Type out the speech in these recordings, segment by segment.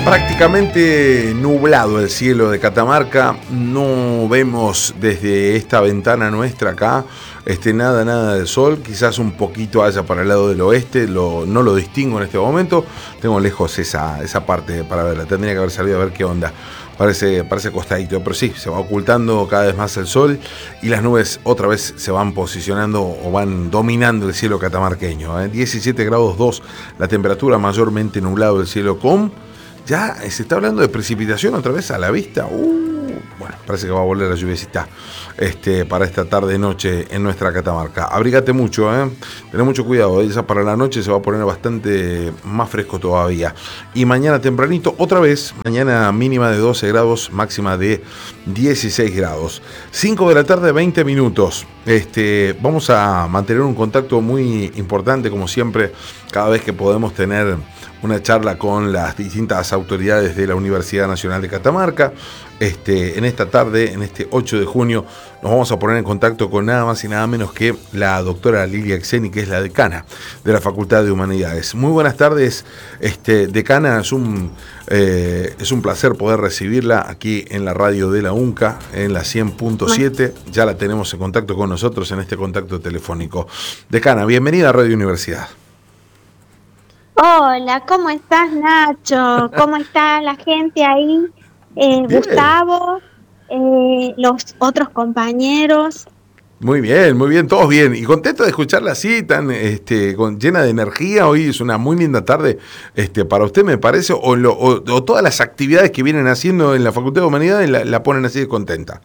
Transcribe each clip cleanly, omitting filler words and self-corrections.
Prácticamente nublado el cielo de Catamarca, no vemos desde esta ventana nuestra acá nada de sol, quizás un poquito haya para el lado del oeste, no lo distingo en este momento, tengo lejos esa parte para verla, tendría que haber salido a ver qué onda, parece acostadito, pero sí, se va ocultando cada vez más el sol y las nubes otra vez se van posicionando o van dominando el cielo catamarqueño, 17 grados 2 la temperatura, mayormente nublado el cielo ya se está hablando de precipitación otra vez a la vista. Bueno, parece que va a volver la lluviecita para esta tarde-noche en nuestra Catamarca. Abrígate mucho, ten mucho cuidado. Ya para la noche se va a poner bastante más fresco todavía. Y mañana tempranito, otra vez, mañana mínima de 12 grados, máxima de 16 grados. 5 de la tarde, 20 minutos. Vamos a mantener un contacto muy importante, como siempre, cada vez que podemos tener una charla con las distintas autoridades de la Universidad Nacional de Catamarca. En esta tarde, en este 8 de junio, nos vamos a poner en contacto con nada más y nada menos que la doctora Lilia Xeni, que es la decana de la Facultad de Humanidades. Muy buenas tardes, decana, es un placer poder recibirla aquí en la radio de la UNCA, en la 100.7. Ya la tenemos en contacto con nosotros en este contacto telefónico. Decana, bienvenida a Radio Universidad. Hola, ¿cómo estás, Nacho? ¿Cómo está la gente ahí? Gustavo, los otros compañeros. Muy bien, todos bien. Y contento de escucharla así, tan llena de energía. Hoy es una muy linda tarde para usted, me parece, o todas las actividades que vienen haciendo en la Facultad de Humanidades la ponen así de contenta.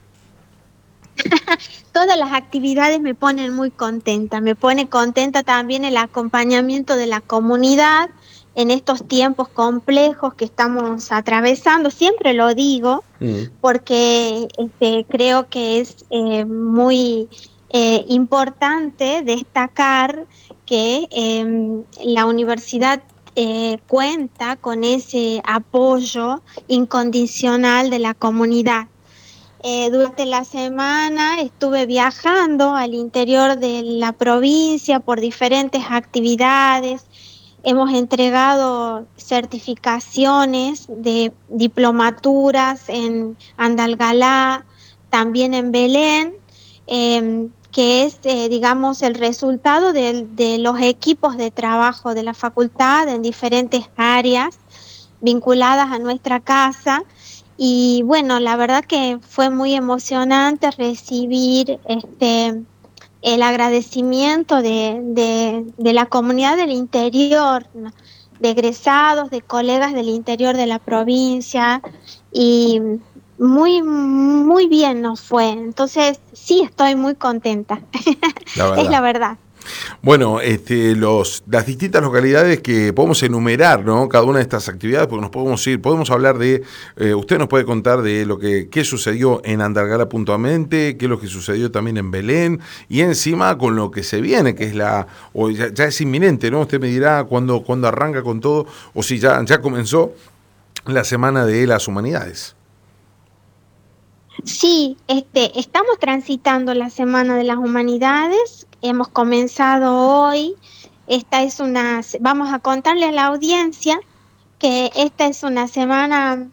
Todas las actividades me ponen muy contenta. Me pone contenta también el acompañamiento de la comunidad en estos tiempos complejos que estamos atravesando. Siempre lo digo porque creo que es muy importante destacar que la universidad cuenta con ese apoyo incondicional de la comunidad. Durante la semana estuve viajando al interior de la provincia por diferentes actividades. Hemos entregado certificaciones de diplomaturas en Andalgalá, también en Belén, que es, digamos, el resultado de los equipos de trabajo de la facultad en diferentes áreas vinculadas a nuestra casa. Y bueno, la verdad que fue muy emocionante recibir el agradecimiento de la comunidad del interior, ¿no? De egresados, de colegas del interior de la provincia, y muy bien nos fue. Entonces sí, estoy muy contenta. Es la verdad. Bueno, las distintas localidades que podemos enumerar, ¿no? Cada una de estas actividades, porque podemos hablar de, usted nos puede contar de qué sucedió en Andalgalá puntualmente, qué es lo que sucedió también en Belén, y encima con lo que se viene, que es ya es inminente, ¿no? Usted me dirá cuándo arranca con todo, o si ya comenzó la Semana de las Humanidades. Sí, estamos transitando la Semana de las Humanidades, hemos comenzado hoy. Vamos a contarle a la audiencia que esta es una semana,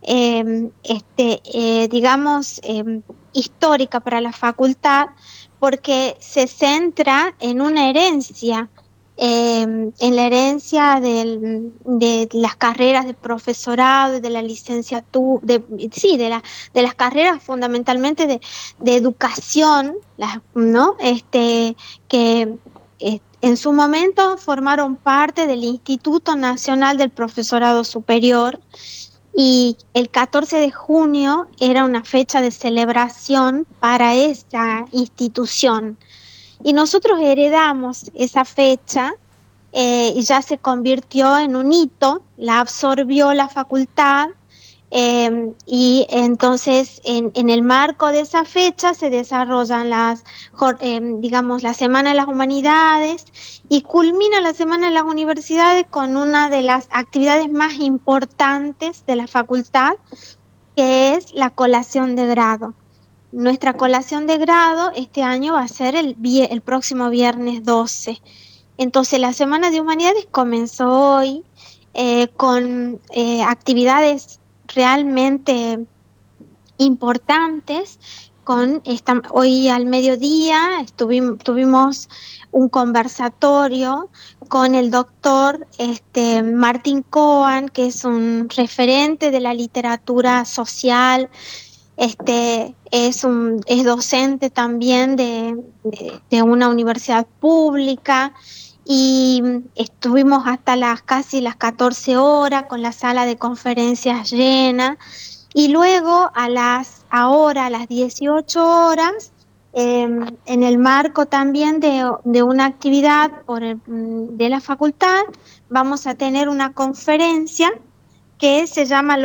digamos, histórica para la facultad, porque se centra en una herencia. En la herencia de las carreras de profesorado, de la licenciatura, de las carreras fundamentalmente de educación, ¿no? Que en su momento formaron parte del Instituto Nacional del Profesorado Superior, y el 14 de junio era una fecha de celebración para esta institución. Y nosotros heredamos esa fecha y ya se convirtió en un hito, la absorbió la facultad, y entonces en el marco de esa fecha se desarrollan digamos, la Semana de las Humanidades, y culmina la Semana de las Universidades con una de las actividades más importantes de la facultad, que es la colación de grado. Nuestra colación de grado este año va a ser el próximo viernes 12. Entonces la Semana de Humanidades comenzó hoy. con actividades realmente importantes. Hoy al mediodía tuvimos un conversatorio con el doctor Martín Cohen, que es un referente de la literatura social. Es docente también de una universidad pública, y estuvimos hasta casi las 14 horas con la sala de conferencias llena. Y luego ahora a las 18 horas, en el marco también de una actividad de la facultad, vamos a tener una conferencia que se llama